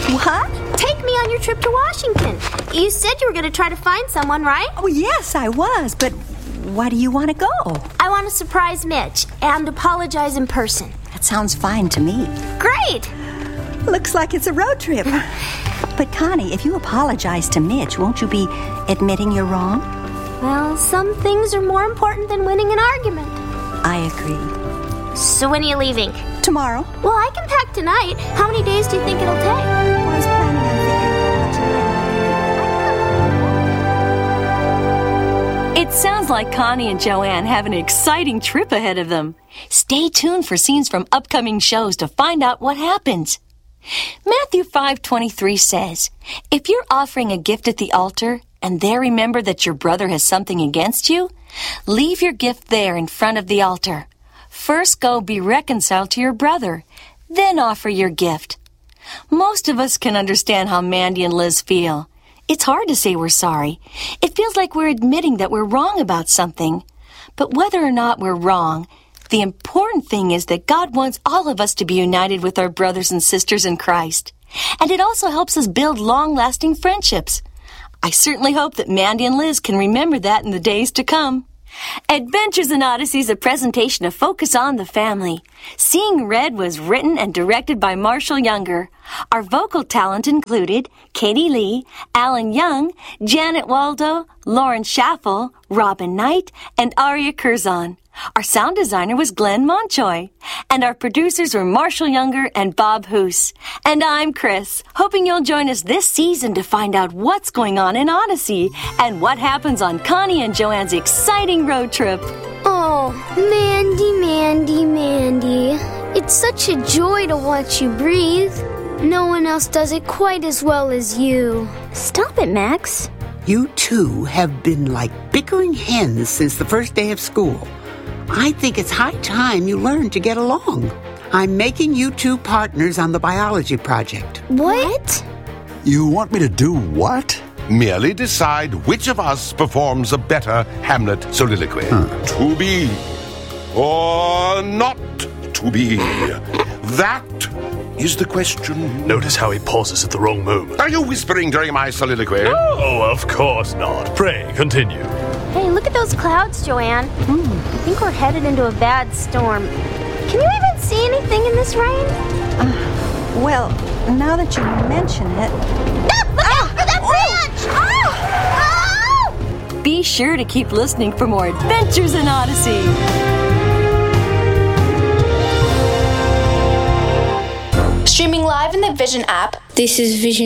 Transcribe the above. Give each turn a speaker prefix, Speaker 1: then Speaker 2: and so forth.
Speaker 1: What?
Speaker 2: Take me on your trip to Washington. You said you were going to try to find someone, right?
Speaker 1: Oh, yes, I was, but why do you want to go?
Speaker 2: I want to surprise Mitch and apologize in person.
Speaker 1: That sounds fine to me.
Speaker 2: Great!
Speaker 1: Looks like it's a road trip. But Connie, if you apologize to Mitch, won't you be admitting you're wrong?
Speaker 2: Well, some things are more important than winning an argument.
Speaker 1: I agree.
Speaker 2: So when are you leaving?
Speaker 1: Tomorrow.
Speaker 2: Well, I can pack tonight. How many days do you think it'll take?
Speaker 1: I was planning on tonight.
Speaker 3: It sounds like Connie and Joanne have an exciting trip ahead of them. Stay tuned for scenes from upcoming shows to find out what happens. Matthew 5:23 says, "If you're offering a gift at the altar and there remember that your brother has something against you, leave your gift there in front of the altar. First go be reconciled to your brother, then offer your gift." Most of us can understand how Mandy and Liz feel. It's hard to say we're sorry. It feels like we're admitting that we're wrong about something. But whether or not we're wrong, the important thing is that God wants all of us to be united with our brothers and sisters in Christ. And it also helps us build long-lasting friendships. I certainly hope that Mandy and Liz can remember that in the days to come. Adventures in Odyssey is a presentation of Focus on the Family. Seeing Red was written and directed by Marshall Younger. Our vocal talent included Katie Lee, Alan Young, Janet Waldo, Lauren Schaffel, Robin Knight, and Aria Curzon. Our sound designer was Glenn Monchoy. And our producers were Marshall Younger and Bob Hoos. And I'm Chris, hoping you'll join us this season to find out what's going on in Odyssey and what happens on Connie and Joanne's exciting road trip.
Speaker 2: Oh, Mandy, Mandy, Mandy. It's such a joy to watch you breathe. No one else does it quite as well as you. Stop it, Max.
Speaker 4: You two have been like bickering hens since the first day of school. I think it's high time you learn to get along. I'm making you two partners on the biology project.
Speaker 2: What?
Speaker 5: You want me to do what?
Speaker 6: Merely decide which of us performs a better Hamlet soliloquy. To be or not to be. That is the question.
Speaker 7: Notice how he pauses at the wrong moment.
Speaker 6: Are you whispering during my soliloquy?
Speaker 7: Oh, of course not. Pray, continue.
Speaker 2: Hey, look at those clouds, Joanne. I think we're headed into a bad storm. Can you even see anything in this rain?
Speaker 1: Well, now that you mention it...
Speaker 2: Look out for that branch!
Speaker 3: Be sure to keep listening for more Adventures in Odyssey.
Speaker 8: Streaming live in the Vision app.
Speaker 9: This is Vision